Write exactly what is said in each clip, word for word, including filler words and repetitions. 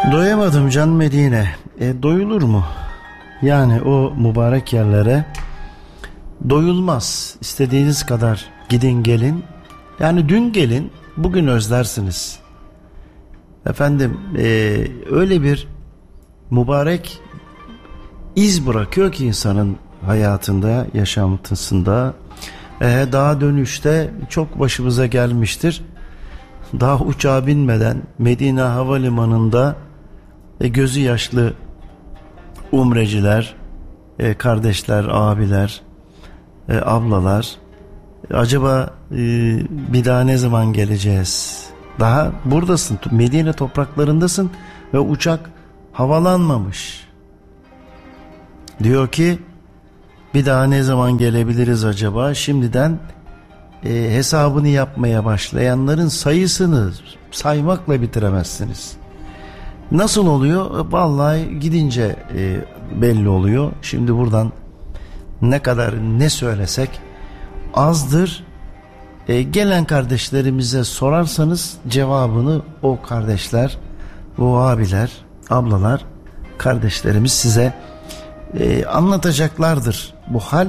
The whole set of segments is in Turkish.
Doyamadım can Medine. E, doyulur mu? Yani o mübarek yerlere doyulmaz. İstediğiniz kadar gidin gelin. Yani dün gelin, bugün özlersiniz. Efendim e, öyle bir mübarek iz bırakıyor ki insanın hayatında, yaşantısında. E, daha dönüşte çok başımıza gelmiştir. Daha uçağa binmeden Medine Havalimanı'nda e, gözü yaşlı umreciler, e, kardeşler, abiler, e, ablalar, e, acaba e, bir daha ne zaman geleceğiz? Daha buradasın, Medine topraklarındasın ve uçak havalanmamış. Diyor ki bir daha ne zaman gelebiliriz acaba? Şimdiden e, hesabını yapmaya başlayanların sayısını saymakla bitiremezsiniz. Nasıl oluyor? Vallahi gidince e, belli oluyor. Şimdi buradan ne kadar ne söylesek azdır. E, gelen kardeşlerimize sorarsanız cevabını o kardeşler, o abiler, ablalar, kardeşlerimiz size e, anlatacaklardır. Bu hal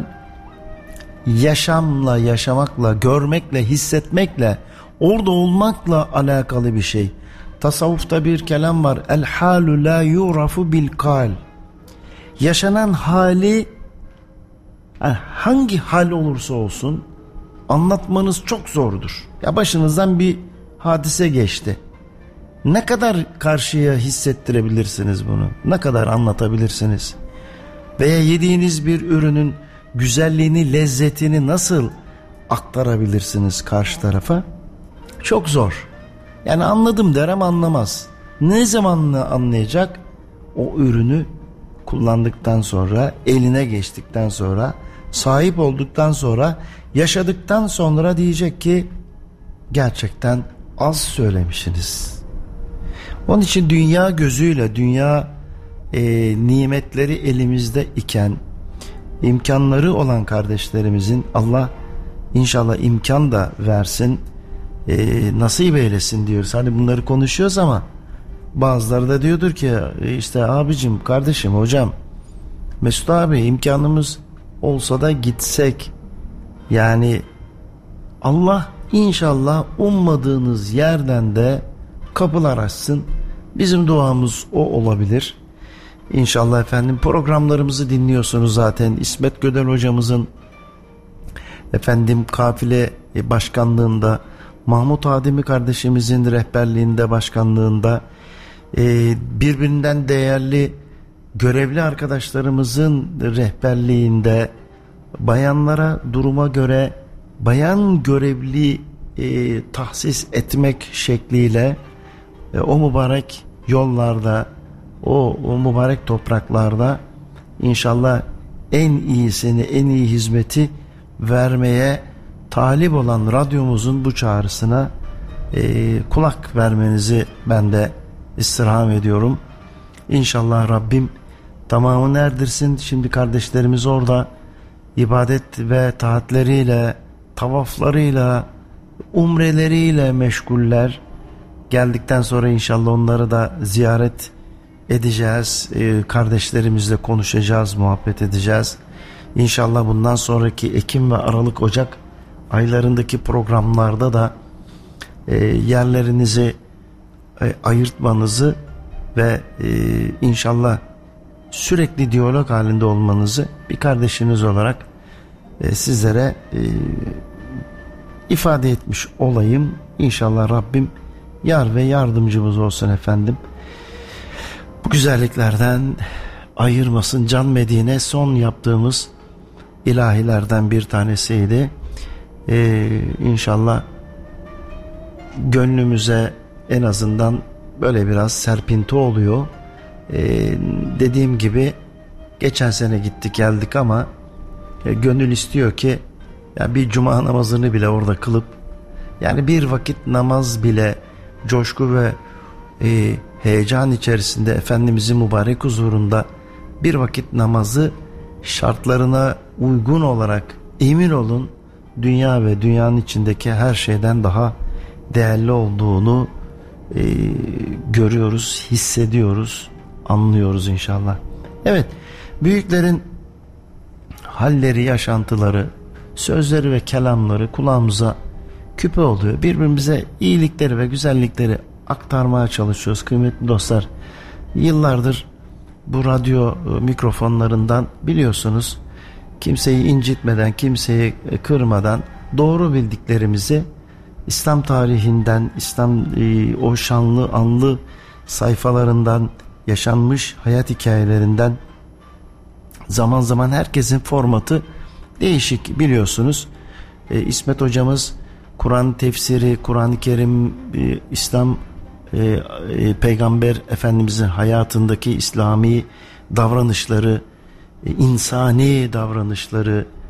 yaşamla, yaşamakla, görmekle, hissetmekle, orada olmakla alakalı bir şey. Tasavvufta bir kelam var. El halu la yurafu bil kal. Yaşanan hali, yani hangi hal olursa olsun anlatmanız çok zordur. Ya başınızdan bir hadise geçti. Ne kadar karşıya hissettirebilirsiniz bunu? Ne kadar anlatabilirsiniz? Veya yediğiniz bir ürünün güzelliğini, lezzetini nasıl aktarabilirsiniz karşı tarafa? Çok zor. Yani anladım der ama anlamaz. Ne zaman anlayacak? O ürünü kullandıktan sonra, eline geçtikten sonra, sahip olduktan sonra, yaşadıktan sonra diyecek ki gerçekten az söylemişsiniz. Onun için dünya gözüyle, dünya e, nimetleri elimizde iken, imkanları olan kardeşlerimizin Allah inşallah imkan da versin, e, nasip eylesin diyoruz. Hani bunları konuşuyoruz ama bazıları da diyordur ki işte abicim, kardeşim, hocam, Mesut abi imkanımız olsa da gitsek. Yani Allah inşallah ummadığınız yerden de kapılar açsın. Bizim duamız o olabilir. İnşallah efendim. Programlarımızı dinliyorsunuz zaten. İsmet Gödel hocamızın efendim kafile başkanlığında, Mahmut Ademi kardeşimizin rehberliğinde, başkanlığında, birbirinden değerli görevli arkadaşlarımızın rehberliğinde, bayanlara duruma göre bayan görevli e, tahsis etmek şekliyle e, o mübarek yollarda, o, o mübarek topraklarda inşallah en iyisini, en iyi hizmeti vermeye talip olan radyomuzun bu çağrısına e, kulak vermenizi ben de istirham ediyorum. İnşallah Rabbim tamamını erdirsin. Şimdi kardeşlerimiz orada ibadet ve taatleriyle, tavaflarıyla, umreleriyle meşguller. Geldikten sonra inşallah onları da ziyaret edeceğiz. Ee, kardeşlerimizle konuşacağız, muhabbet edeceğiz. İnşallah bundan sonraki Ekim ve Aralık, Ocak aylarındaki programlarda da e, yerlerinizi e, ayırtmanızı ve e, inşallah sürekli diyalog halinde olmanızı bir kardeşiniz olarak e, sizlere e, ifade etmiş olayım. İnşallah Rabbim yar ve yardımcımız olsun efendim. Bu güzelliklerden ayırmasın. Can Medine son yaptığımız ilahilerden bir tanesiydi. Ee, İnşallah gönlümüze en azından böyle biraz serpinti oluyor. Ee, dediğim gibi geçen sene gittik geldik ama e, gönül istiyor ki ya bir cuma namazını bile orada kılıp, yani bir vakit namaz bile coşku ve e, heyecan içerisinde Efendimizin mübarek huzurunda bir vakit namazı şartlarına uygun olarak, emin olun, dünya ve dünyanın içindeki her şeyden daha değerli olduğunu e, görüyoruz, hissediyoruz, anlıyoruz inşallah. Evet, büyüklerin halleri, yaşantıları, sözleri ve kelamları kulağımıza küpe oluyor. Birbirimize iyilikleri ve güzellikleri aktarmaya çalışıyoruz kıymetli dostlar. Yıllardır bu radyo mikrofonlarından biliyorsunuz, kimseyi incitmeden, kimseyi kırmadan doğru bildiklerimizi İslam tarihinden, İslam e, o şanlı anlı sayfalarından, yaşanmış hayat hikayelerinden, zaman zaman herkesin formatı değişik biliyorsunuz. E, İsmet hocamız Kur'an tefsiri, Kur'an-ı Kerim, e, İslam e, e, Peygamber Efendimizin hayatındaki İslami davranışları, e, insani davranışları,